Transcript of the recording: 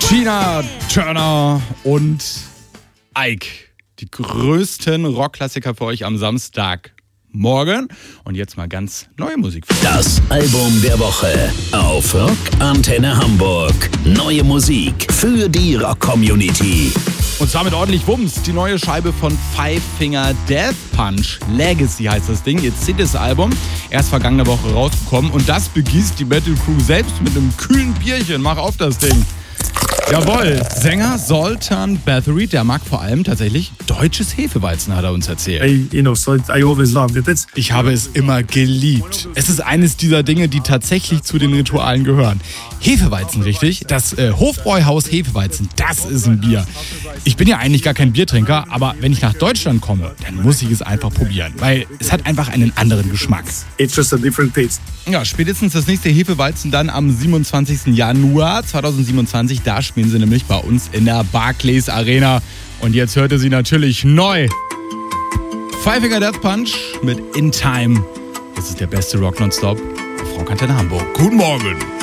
Tina Turner und Ike. Die größten Rockklassiker für euch am Samstagmorgen. Und jetzt mal ganz neue Musik. Das Album der Woche auf Rock Antenne Hamburg. Neue Musik für die Rock-Community. Und zwar mit ordentlich Wumms. Die neue Scheibe von Five Finger Death Punch. Legacy heißt das Ding. Ihr zehntes Album. Erst vergangene Woche rausgekommen. Und das begießt die Metal Crew selbst mit einem kühlen Bierchen. Mach auf das Ding. Jawohl, Sänger Zoltan Bathory, der mag vor allem tatsächlich deutsches Hefeweizen, hat er uns erzählt. I always loved it. Ich habe es immer geliebt. Es ist eines dieser Dinge, die tatsächlich zu den Ritualen gehören. Hefeweizen, richtig? Das Hofbräuhaus Hefeweizen, das ist ein Bier. Ich bin ja eigentlich gar kein Biertrinker, aber wenn ich nach Deutschland komme, dann muss ich es einfach probieren, weil es hat einfach einen anderen Geschmack. It's just a different taste. Ja, spätestens das nächste Hefeweizen dann am 27. Januar 2027. Da spielen sie nämlich bei uns in der Barclays Arena. Und jetzt hörte sie natürlich neu Five Finger Death Punch mit In Time. Das ist der beste Rock Nonstop auf Rock Antenne Hamburg. Guten Morgen.